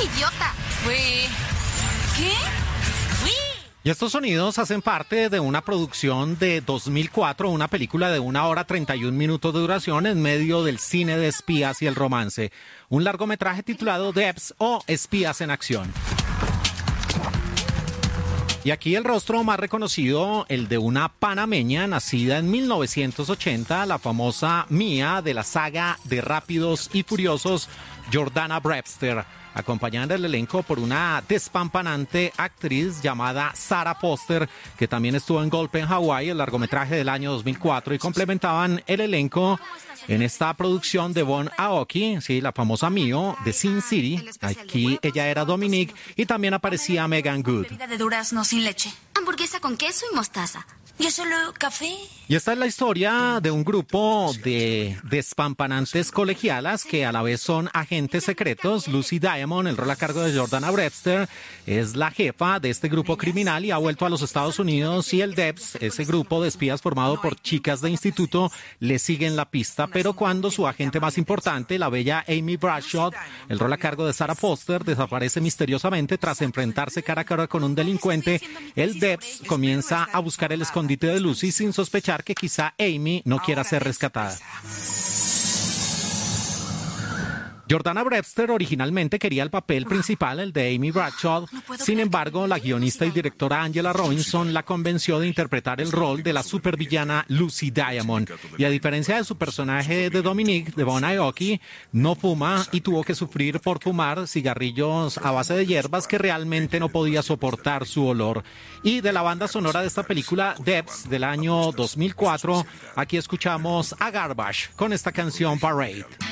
idiota. Güey. ¿Qué? Y estos sonidos hacen parte de una producción de 2004, una película de 1 hora 31 minutos de duración en medio del cine de espías y el romance. Un largometraje titulado Debs o Espías en Acción. Y aquí el rostro más reconocido, el de una panameña nacida en 1980, la famosa Mia de la saga de Rápidos y Furiosos, Jordana Brewster, acompañada en el elenco por una despampanante actriz llamada Sarah Foster, que también estuvo en Golpe en Hawái, el largometraje del año 2004, y complementaban el elenco en esta producción de Von Aoki, sí, la famosa Mio de Sin City. Aquí ella era Dominique y también aparecía Megan Good. Bebida de durazno sin leche. Hamburguesa con queso y mostaza. Yo solo café. Y esta es la historia de un grupo de despampanantes colegialas que a la vez son agentes secretos. Lucy Diamond, el rol a cargo de Jordana Brewster, es la jefa de este grupo criminal y ha vuelto a los Estados Unidos, y el DEPS, ese grupo de espías formado por chicas de instituto, le siguen la pista, pero cuando su agente más importante, la bella Amy Bradshaw, el rol a cargo de Sarah Foster, desaparece misteriosamente tras enfrentarse cara a cara con un delincuente, el DEPS comienza a buscar el escondite de Lucy sin sospechar que quizá Amy no quiera ser rescatada. Jordana Brewster originalmente quería el papel principal, el de Amy Bradshaw. Sin embargo, la guionista y directora Angela Robinson la convenció de interpretar el rol de la supervillana Lucy Diamond. Y a diferencia de su personaje de Dominique, de Von Aoki, no fuma y tuvo que sufrir por fumar cigarrillos a base de hierbas que realmente no podía soportar su olor. Y de la banda sonora de esta película, Debs, del año 2004, aquí escuchamos a Garbage con esta canción Parade.